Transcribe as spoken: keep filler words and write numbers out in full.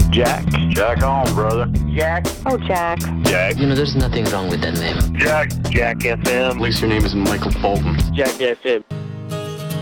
Jack. Jack on, brother. Jack. Oh, Jack. Jack. You know, there's nothing wrong with that name. Jack. Jack F M. At least your name isn't Michael Bolton. Jack F M.